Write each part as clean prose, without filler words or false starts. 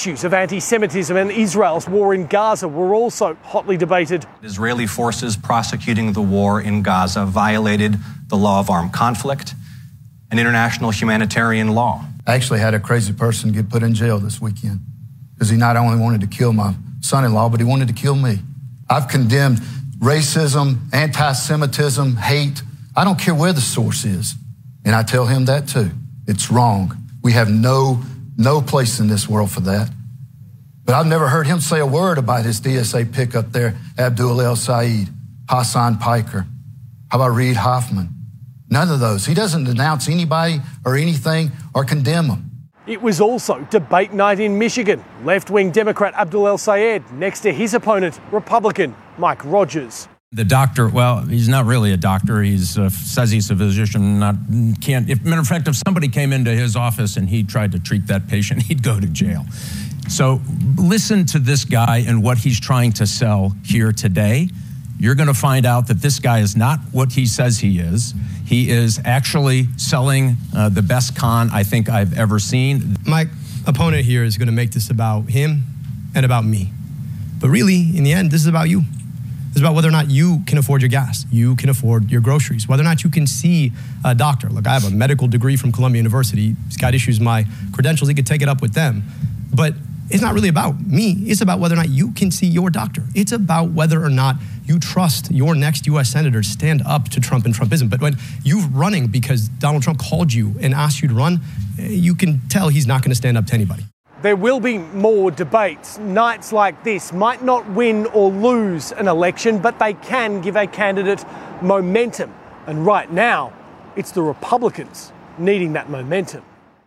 issues of anti-Semitism and Israel's war in Gaza were also hotly debated. Israeli forces prosecuting the war in Gaza violated the law of armed conflict and international humanitarian law. I actually had a crazy person get put in jail this weekend because he not only wanted to kill my son-in-law, but he wanted to kill me. I've condemned racism, anti-Semitism, hate. I don't care where the source is. And I tell him that too. It's wrong. We have no place in this world for that. But I've never heard him say a word about his DSA pickup there, Abdul El Said, Hassan Piker. How about Reid Hoffman? None of those. He doesn't denounce anybody or anything or condemn them. It was also debate night in Michigan. Left-wing Democrat Abdul El Sayed next to his opponent, Republican Mike Rogers. The doctor, well, he's not really a doctor. He's says he's a physician. Matter of fact, if somebody came into his office and he tried to treat that patient, he'd go to jail. So listen to this guy and what he's trying to sell here today. You're going to find out that this guy is not what he says he is. He is actually selling the best con I think I've ever seen. My opponent here is going to make this about him and about me. But really, in the end, this is about you. It's about whether or not you can afford your gas, you can afford your groceries, whether or not you can see a doctor. Look, I have a medical degree from Columbia University. Scott issues my credentials. He could take it up with them. But it's not really about me. It's about whether or not you can see your doctor. It's about whether or not you trust your next U.S. senator to stand up to Trump and Trumpism. But when you're running because Donald Trump called you and asked you to run, you can tell he's not going to stand up to anybody. There will be more debates. Nights like this might not win or lose an election, but they can give a candidate momentum. And right now, it's the Republicans needing that momentum.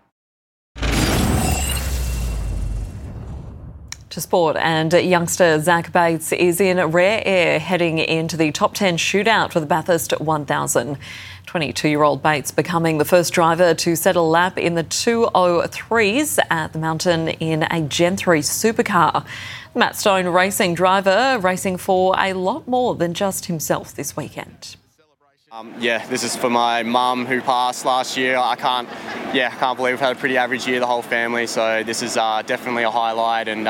To sport, and youngster Zach Bates is in rare air heading into the top 10 shootout for the Bathurst 1000. 22-year-old Bates becoming the first driver to set a lap in the 2:03s at the mountain in a Gen 3 supercar. Matt Stone Racing driver racing for a lot more than just himself this weekend. This is for my mum who passed last year. I can't believe we've had a pretty average year, the whole family. So this is definitely a highlight, and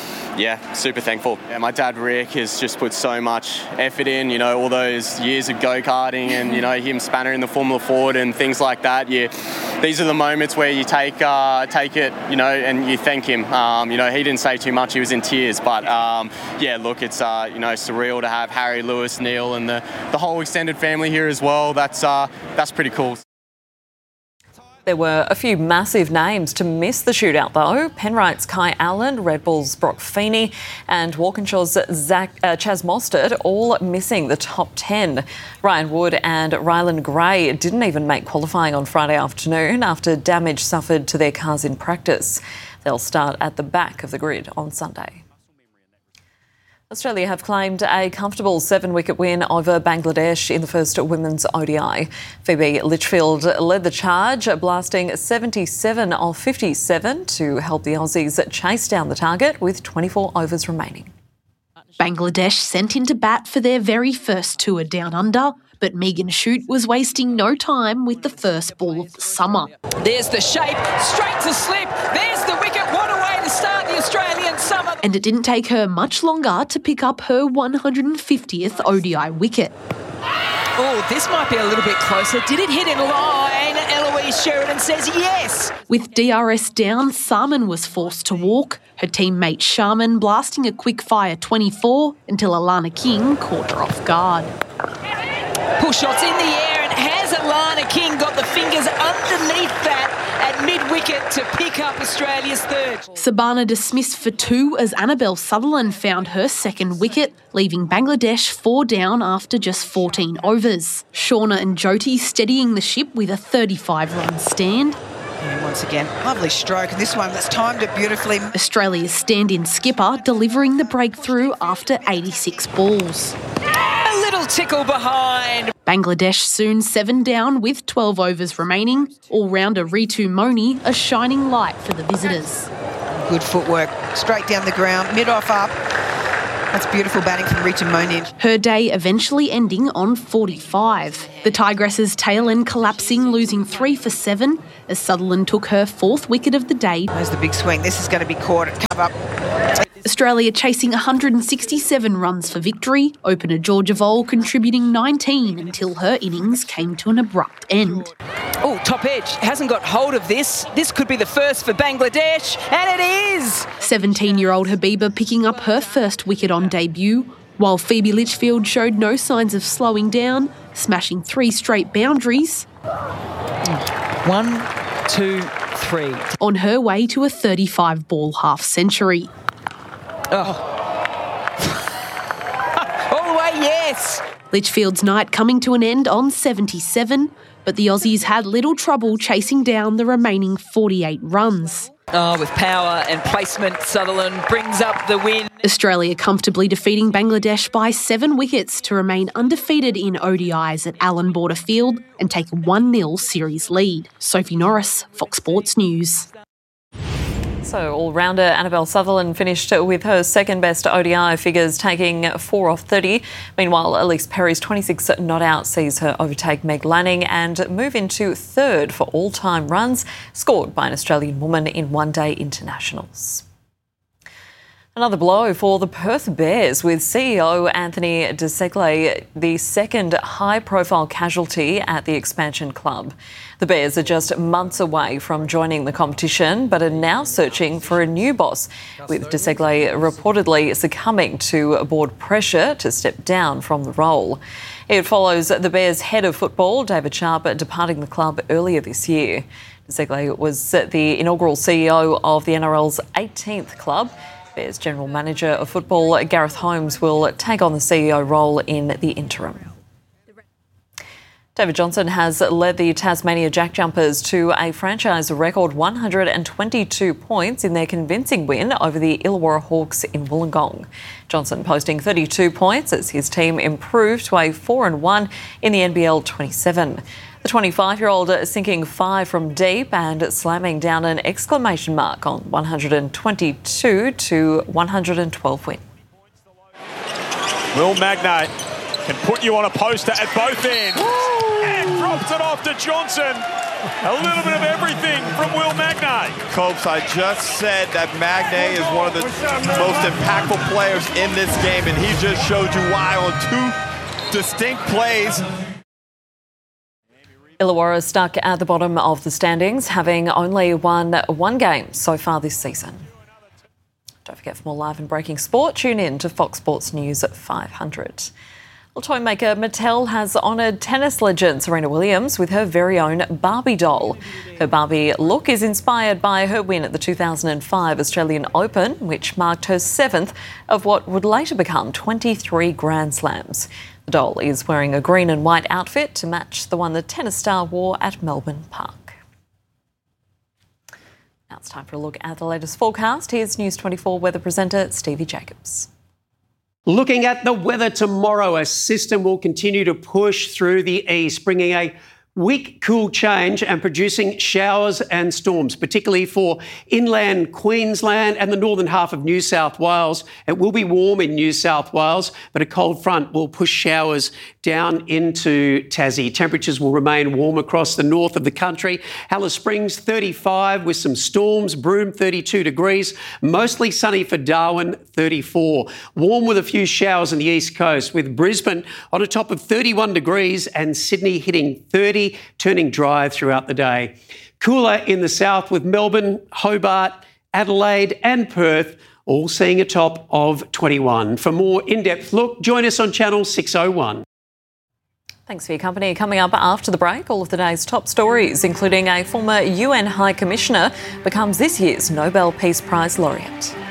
super thankful. Yeah, my dad Rick has just put so much effort in. You know, all those years of go-karting, and him spannering the Formula Ford and things like that. These are the moments where you take it, and you thank him. He didn't say too much; he was in tears. But it's surreal to have Harry, Lewis, Neil, and the whole extended family here as well. That's pretty cool. There were a few massive names to miss the shootout though. Penrite's Kai Allen, Red Bull's Brock Feeney and Walkinshaw's Chaz Mostert all missing the top 10. Ryan Wood and Rylan Gray didn't even make qualifying on Friday afternoon after damage suffered to their cars in practice. They'll start at the back of the grid on Sunday. Australia have claimed a comfortable 7-wicket win over Bangladesh in the first women's ODI. Phoebe Litchfield led the charge, blasting 77 of 57 to help the Aussies chase down the target with 24 overs remaining. Bangladesh sent into bat for their very first tour down under, but Megan Shute was wasting no time with the first ball of the summer. There's the shape, straight to slip, there's the wicket, what a way to start the Australian summer. And it didn't take her much longer to pick up her 150th ODI wicket. Oh, this might be a little bit closer. Did it hit in line? Eloise Sheridan says yes. With DRS down, Sarman was forced to walk, her teammate Sharman blasting a quick-fire 24 until Alana King caught her off guard. Pull shots in the air, and has Alana King got the fingers underneath that at mid-wicket to pick up Australia's third. Sabana dismissed for 2 as Annabelle Sutherland found her second wicket, leaving Bangladesh 4 down after just 14 overs. Shauna and Jyoti steadying the ship with a 35-run stand. And once again, lovely stroke, and this one that's timed it beautifully. Australia's stand-in skipper delivering the breakthrough after 86 balls. A little tickle behind. Bangladesh soon 7 down with 12 overs remaining. All-rounder Ritu Moni a shining light for the visitors. Good footwork, straight down the ground, mid-off up. That's beautiful batting from Ritu Moni. Her day eventually ending on 45. The Tigresses' tail end collapsing, losing 3 for 7. as Sutherland took her 4th wicket of the day. There's the big swing. This is going to be caught at cover. Australia chasing 167 runs for victory, opener Georgia Vole contributing 19 until her innings came to an abrupt end. Oh, top edge. Hasn't got hold of this. This could be the first for Bangladesh, and it is! 17-year-old Habiba picking up her first wicket on debut, while Phoebe Litchfield showed no signs of slowing down, smashing 3 straight boundaries. 1, 2, 3. On her way to a 35-ball half-century. Oh. All the way, yes! Litchfield's night coming to an end on 77, but the Aussies had little trouble chasing down the remaining 48 runs. Oh, with power and placement, Sutherland brings up the win. Australia comfortably defeating Bangladesh by 7 wickets to remain undefeated in ODIs at Allan Border Field and take a 1-0 series lead. Sophie Norris, Fox Sports News. So all-rounder Annabelle Sutherland finished with her second-best ODI figures, taking 4 off 30. Meanwhile, Elise Perry's 26 not out sees her overtake Meg Lanning and move into 3rd for all-time runs scored by an Australian woman in one-day internationals. Another blow for the Perth Bears, with CEO Anthony Desegle the second high-profile casualty at the expansion club. The Bears are just months away from joining the competition, but are now searching for a new boss, with Desegle reportedly succumbing to board pressure to step down from the role. It follows the Bears' head of football, David Sharp, departing the club earlier this year. Desegle was the inaugural CEO of the NRL's 18th club. Bears General Manager of Football Gareth Holmes will take on the CEO role in the interim. David Johnson has led the Tasmania Jack Jumpers to a franchise record 122 points in their convincing win over the Illawarra Hawks in Wollongong. Johnson posting 32 points as his team improved to a 4-1 in the NBL 27. The 25-year-old sinking 5 from deep and slamming down an exclamation mark on 122 to 112 win. Will Magnay can put you on a poster at both ends. And drops it off to Johnson. A little bit of everything from Will Magnay. Copes, I just said that Magnay is one of the most impactful players in this game, and he just showed you why on 2 distinct plays. Illawarra stuck at the bottom of the standings, having only won 1 game so far this season. Don't forget, for more live and breaking sport, tune in to Fox Sports News at 500. Well, toy maker Mattel has honoured tennis legend Serena Williams with her very own Barbie doll. Her Barbie look is inspired by her win at the 2005 Australian Open, which marked her 7th of what would later become 23 Grand Slams. The doll is wearing a green and white outfit to match the one the tennis star wore at Melbourne Park. Now it's time for a look at the latest forecast. Here's News 24 weather presenter Stevie Jacobs. Looking at the weather tomorrow, a system will continue to push through the east, bringing a weak cool change and producing showers and storms, particularly for inland Queensland and the northern half of New South Wales. It will be warm in New South Wales, but a cold front will push showers down into Tassie. Temperatures will remain warm across the north of the country. Alice Springs 35 with some storms, Broome 32 degrees, mostly sunny for Darwin 34. Warm with a few showers on the east coast, with Brisbane on a top of 31 degrees and Sydney hitting 30, turning dry throughout the day. Cooler in the south with Melbourne, Hobart, Adelaide and Perth all seeing a top of 21. For more in-depth look, join us on Channel 601. Thanks for your company. Coming up after the break, all of the day's top stories, including a former UN High Commissioner becomes this year's Nobel Peace Prize laureate.